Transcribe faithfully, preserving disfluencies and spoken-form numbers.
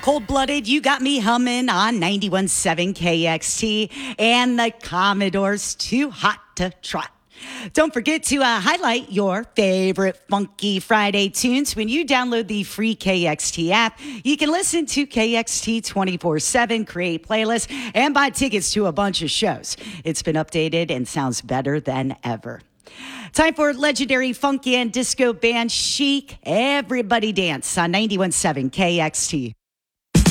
Cold-blooded, you got me humming on ninety-one point seven K X T, and the Commodore's Too Hot to Trot. Don't forget to uh, highlight your favorite Funky Friday tunes when you download the free K X T app. You can listen to K X T twenty-four seven, create playlists, and buy tickets to a bunch of shows. It's been updated and sounds better than ever. Time for legendary funky and disco band Chic. Everybody dance on ninety-one point seven K X T.